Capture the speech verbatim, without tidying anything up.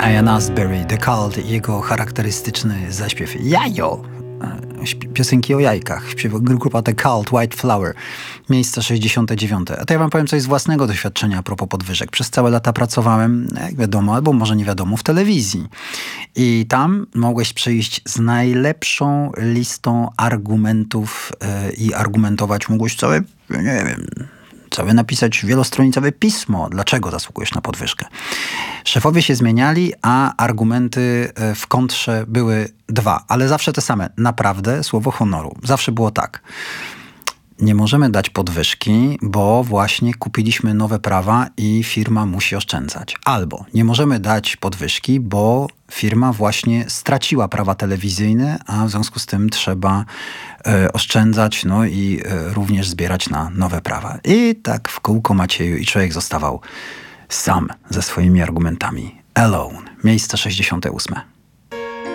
Ian Astbury, The Cult i jego charakterystyczny zaśpiew Jajo. Piosenki o jajkach. Śpiewa grupa The Cult, White Flower. Miejsce sześćdziesiąte dziewiąte. A to ja wam powiem coś z własnego doświadczenia a propos podwyżek. Przez całe lata pracowałem, jak wiadomo, albo może nie wiadomo, w telewizji. I tam mogłeś przyjść z najlepszą listą argumentów yy, i argumentować mogłeś całe, nie wiem... Całe napisać wielostronicowe pismo, dlaczego zasługujesz na podwyżkę. Szefowie się zmieniali, a argumenty w kontrze były dwa, ale zawsze te same. Naprawdę, słowo honoru. Zawsze było tak. Nie możemy dać podwyżki, bo właśnie kupiliśmy nowe prawa i firma musi oszczędzać. Albo nie możemy dać podwyżki, bo firma właśnie straciła prawa telewizyjne, a w związku z tym trzeba e, oszczędzać, no i e, również zbierać na nowe prawa. I tak w kółko Macieju i człowiek zostawał sam ze swoimi argumentami. Alone. Miejsce sześćdziesiąte ósme.